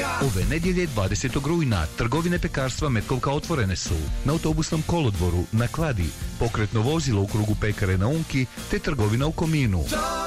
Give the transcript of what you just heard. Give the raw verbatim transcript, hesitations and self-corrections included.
Ove nedjelje dvadesetog rujna trgovine pekarstva Metkovka otvorene su na autobusnom kolodvoru, na Kladi, pokretno vozilo u krugu pekare na Unki te trgovina u Kominu.